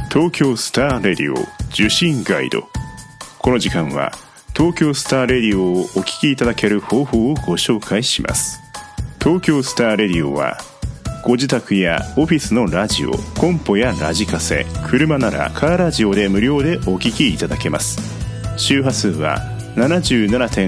東京スターレディオ受信ガイド。この時間は東京スターレディオをお聞きいただける方法をご紹介します。東京スターレディオはご自宅やオフィスのラジオ、コンポやラジカセ、車ならカーラジオで無料でお聞きいただけます。周波数は 77.5